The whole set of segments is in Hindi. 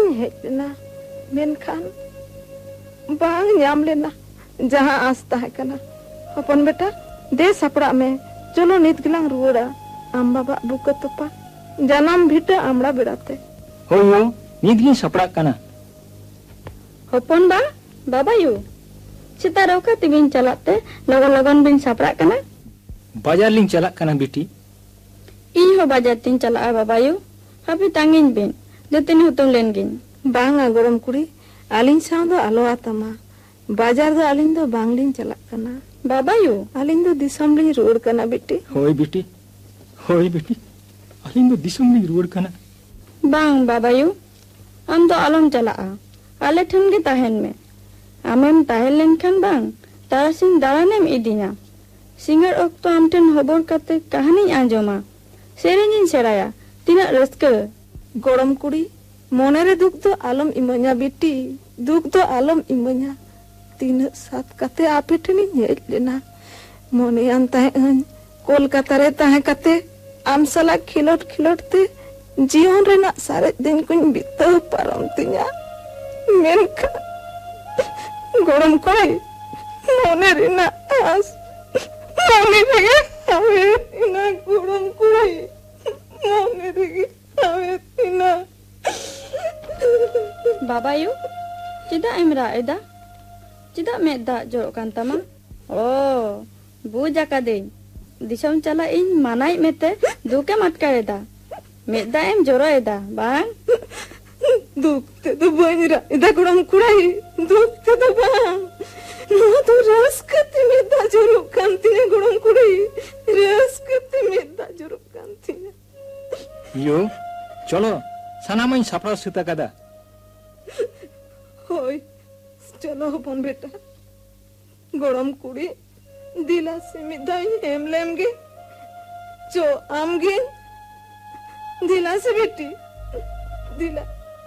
हेज लेना मेनखान बांग ᱧᱟᱢ लेना जहां आस ताहे कना हपन बेटा दे सापड़ा में चलो नित गिलांग रुवड़ा आम बाबा बुका तोपा जानम भिटा आमड़ा बेड़ाते होयो नित गिन सापड़ा कना हपन बा बाबा यू चिता रोका तिबिन चलाते लगन लगन बिन सापड़ा कना बाजार लिंग चला कना बेटी इन हो बाजार तिन चला बाबा यू हापी तांगिन बिन जतिन हुतुम लेन गिन बांगा गरम कुड़ी आलिन साव दो आलो आतमा बाजार दो आलिन दो बांगलिन चला कना बाबा यू आलिन दो दिसम लिन रुड़ कना बेटी होय बेटी आलिन दो दिसम लिंग रुड़ कना बांग बाबा यू आम दो आलम चला आले ठन गे ताहेन में आमेम ताहेन लेन खान बांग तारासिन दारानेम इदिना सिंगर ओक्तो आमठन हबर काते कहानी आंजोमा सेरेनिन सेराया तिना रस्का गरम कुड़ी मोने रे दुख तो आलम इमanya बेटी दुख तो आलम इमanya तीन सात काते आपे ठनी हेज लेना मोने अंता है कोलकाता रे ताहे काते आम सला खिलोट खिलोट ते जीवन रे ना सारे दिन कुछ बीता पारम तिया मेनका गरम कोई मोने रे ना आस मोने रे हवे इना गरम कोई मोने रे हवे इना बाबा यू चिदा इमरा एदा चिदा मेदा जोरो कान तमा ओ बुझा कादे दिसम चला इन मानाई मेते दुके मटकारेदा मेदा एम जोरो एदा बांग दुख ते तो बंजरा इदा गरम कुड़ाई दुख ते तो बांग नो तो रस कते मेदा जोरो कांती ने गरम कुड़ाई रस कते मेदा जोरो कांती ने यो चलो सानामाई सापड़ा सुता कदा होय चलो हपन बेटा गरम कुड़ी दिला से मिदाई हेमलेम गे जो आम गे दिला से बेटी दिला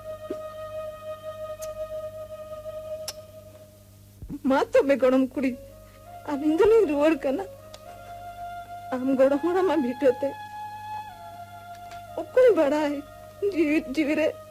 माँ तो बे गरम कुड़ी अब इंदुली रुवर कना आम गरम मा भिटोते ओ कोई बड़ा है जीवित जीविरे